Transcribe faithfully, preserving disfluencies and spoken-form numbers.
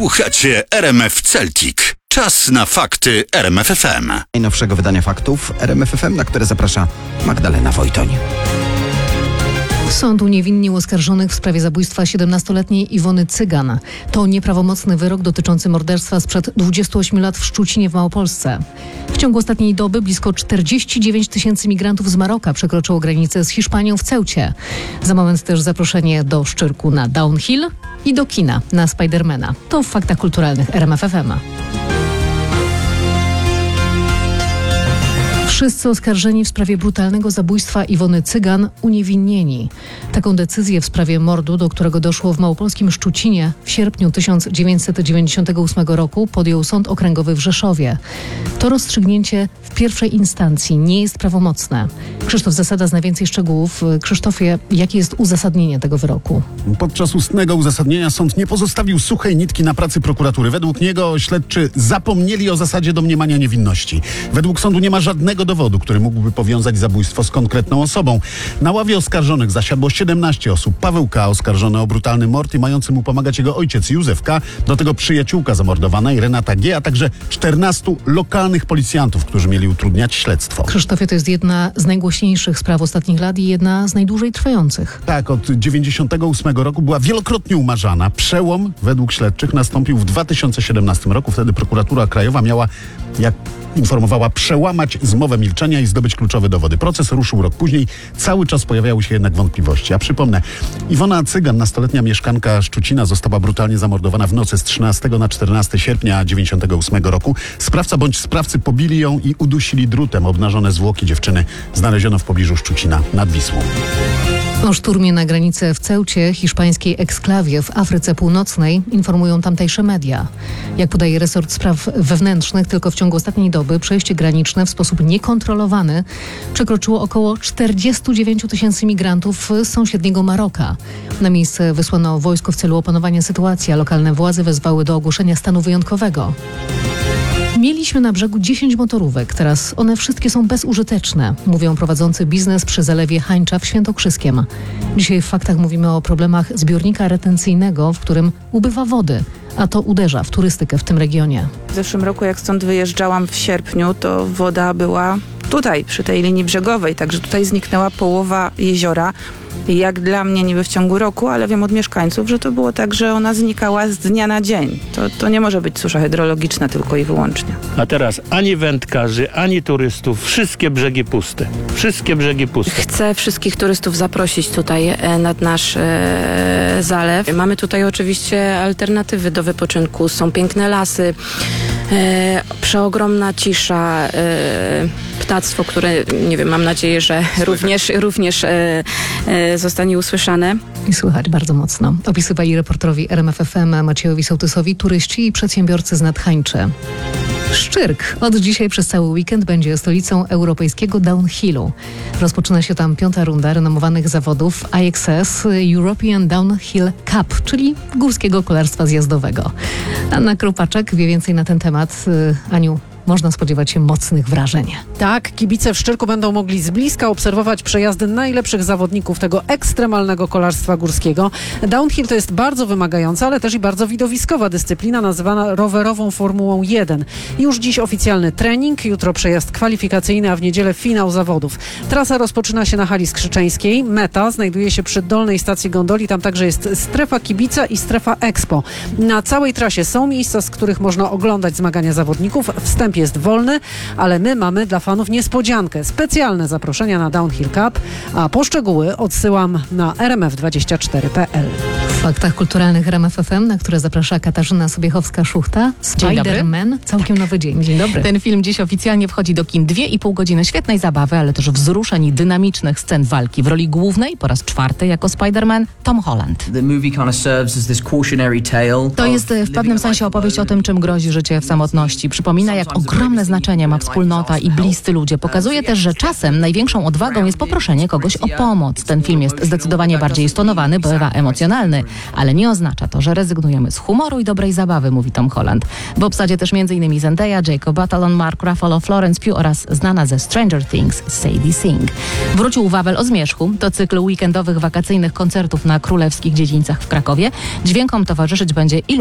Słuchacie R M F Celtic. Czas na fakty R M F F M. Najnowszego wydania faktów R M F F M, na które zaprasza Magdalena Wojtoń. Sąd uniewinnił oskarżonych w sprawie zabójstwa siedemnastoletniej Iwony Cygan. To nieprawomocny wyrok dotyczący morderstwa sprzed dwudziestu ośmiu lat w Szczucinie w Małopolsce. W ciągu ostatniej doby blisko czterdzieści dziewięć tysięcy migrantów z Maroka przekroczyło granicę z Hiszpanią w Ceucie. Za moment też zaproszenie do Szczyrku na Downhill i do kina na Spidermana. To w faktach kulturalnych R M F F M. Wszyscy oskarżeni w sprawie brutalnego zabójstwa Iwony Cygan uniewinnieni. Taką decyzję w sprawie mordu, do którego doszło w małopolskim Szczucinie w sierpniu tysiąc dziewięćset dziewięćdziesiątego ósmego roku, podjął Sąd Okręgowy w Rzeszowie. To rozstrzygnięcie w pierwszej instancji nie jest prawomocne. Krzysztof Zasada zna więcej szczegółów. Krzysztofie, jakie jest uzasadnienie tego wyroku? Podczas ustnego uzasadnienia sąd nie pozostawił suchej nitki na pracy prokuratury. Według niego śledczy zapomnieli o zasadzie domniemania niewinności. Według sądu nie ma żadnego dowodu, który mógłby powiązać zabójstwo z konkretną osobą. Na ławie oskarżonych zasiadło siedemnaście osób. Paweł K., oskarżony o brutalny mord i mający mu pomagać jego ojciec Józef K., do tego przyjaciółka zamordowanej Renata G., a także czternastu lokalnych policjantów, którzy mieli utrudniać śledztwo. Krzysztofie, to jest jedna z najgłośniejszych spraw ostatnich lat i jedna z najdłużej trwających. Tak, od dziewięćdziesiątego ósmego roku była wielokrotnie umarzana. Przełom według śledczych nastąpił w dwa tysiące siedemnastym roku. Wtedy prokuratura krajowa miała, jak informowała, przełamać zmowę milczenia i zdobyć kluczowe dowody. Proces ruszył rok później. Cały czas pojawiały się jednak wątpliwości. A przypomnę, Iwona Cygan, nastoletnia mieszkanka Szczucina, została brutalnie zamordowana w nocy z trzynastego na czternastego sierpnia dziewięćdziesiątego ósmego roku. Sprawca bądź sprawcy pobili ją i udusili drutem. Obnażone zwłoki dziewczyny znaleziono w pobliżu Szczucina nad Wisłą. O szturmie na granicę w Ceucie, hiszpańskiej eksklawie w Afryce Północnej, informują tamtejsze media. Jak podaje resort spraw wewnętrznych, tylko w ciągu ostatniej doby przejście graniczne w sposób niekontrolowany przekroczyło około czterdzieści dziewięć tysięcy migrantów z sąsiedniego Maroka. Na miejsce wysłano wojsko w celu opanowania sytuacji, a lokalne władze wezwały do ogłoszenia stanu wyjątkowego. Mieliśmy na brzegu dziesięć motorówek, teraz one wszystkie są bezużyteczne, mówią prowadzący biznes przy zalewie Hańcza w Świętokrzyskiem. Dzisiaj w faktach mówimy o problemach zbiornika retencyjnego, w którym ubywa wody, a to uderza w turystykę w tym regionie. W zeszłym roku, jak stąd wyjeżdżałam w sierpniu, to woda była tutaj, przy tej linii brzegowej, także tutaj zniknęła połowa jeziora. Jak dla mnie niby w ciągu roku, ale wiem od mieszkańców, że to było tak, że ona znikała z dnia na dzień. To, to nie może być susza hydrologiczna tylko i wyłącznie. A teraz ani wędkarzy, ani turystów, wszystkie brzegi puste. Wszystkie brzegi puste. Chcę wszystkich turystów zaprosić tutaj e, nad nasz e, zalew. Mamy tutaj oczywiście alternatywy do wypoczynku. Są piękne lasy, e, przeogromna cisza, e, ptactwo, które, nie wiem, mam nadzieję, że również, również e, e, zostanie usłyszane. I słychać bardzo mocno. Opisywali reporterowi R M F F M Maciejowi Sołtysowi turyści i przedsiębiorcy z Nadhańczy. Szczyrk od dzisiaj przez cały weekend będzie stolicą europejskiego downhillu. Rozpoczyna się tam piąta runda renomowanych zawodów I X S European Downhill Cup, czyli górskiego kolarstwa zjazdowego. Anna Krupaczek wie więcej na ten temat. Aniu, można spodziewać się mocnych wrażeń. Tak, kibice w Szczyrku będą mogli z bliska obserwować przejazdy najlepszych zawodników tego ekstremalnego kolarstwa górskiego. Downhill to jest bardzo wymagająca, ale też i bardzo widowiskowa dyscyplina nazywana rowerową Formułą jeden. Już dziś oficjalny trening, jutro przejazd kwalifikacyjny, a w niedzielę finał zawodów. Trasa rozpoczyna się na hali skrzyczeńskiej. Meta znajduje się przy dolnej stacji gondoli. Tam także jest strefa kibica i strefa expo. Na całej trasie są miejsca, z których można oglądać zmagania zawodników. Wstęp jest wolny, ale my mamy dla fanów niespodziankę. Specjalne zaproszenia na Downhill Cup, a poszczegóły odsyłam na r m f dwadzieścia cztery kropka p l. W faktach kulturalnych R M F F M, na które zaprasza Katarzyna Sobiechowska-Szuchta. Spiderman, całkiem nowy dzień. Dzień dobry. Ten film dziś oficjalnie wchodzi do kin. Dwie i pół godziny świetnej zabawy, ale też wzruszeń i dynamicznych scen walki. W roli głównej po raz czwarty jako Spiderman Tom Holland. To jest w pewnym sensie opowieść o tym, czym grozi życie w samotności. Przypomina, jak ogromne znaczenie ma wspólnota i bliscy ludzie. Pokazuje też, że czasem największą odwagą jest poproszenie kogoś o pomoc. Ten film jest zdecydowanie bardziej stonowany, bywa emocjonalny, ale nie oznacza to, że rezygnujemy z humoru i dobrej zabawy, mówi Tom Holland. W obsadzie też m.in. Zendaya, Jacob Batalon, Mark Ruffalo, Florence Pugh oraz znana ze Stranger Things Sadie Sink. Wrócił Wawel o zmierzchu. To cykl weekendowych, wakacyjnych koncertów na królewskich dziedzińcach w Krakowie. Dźwiękom towarzyszyć będzie ilu